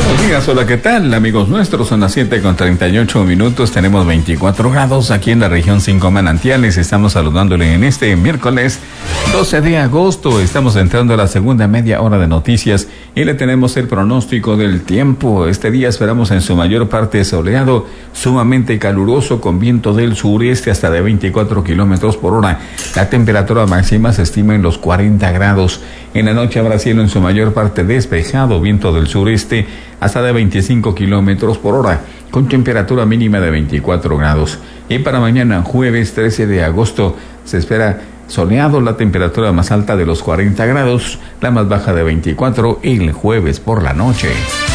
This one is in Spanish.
Buenos días, hola, ¿qué tal, amigos nuestros? Son las 7:38 tenemos 24 grados aquí en la región 5 Manantiales. Estamos saludándole en este miércoles 12 de agosto. Estamos entrando a la segunda media hora de noticias y le tenemos el pronóstico del tiempo. Este día esperamos en su mayor parte soleado, sumamente caluroso, con viento del sureste hasta de 24 kilómetros por hora. La temperatura máxima se estima en los 40 grados. En la noche habrá cielo en su mayor parte despejado, viento del sureste hasta de 25 kilómetros por hora, con temperatura mínima de 24 grados. Y para mañana, jueves 13 de agosto, se espera soleado, la temperatura más alta de los 40 grados, la más baja de 24 el jueves por la noche.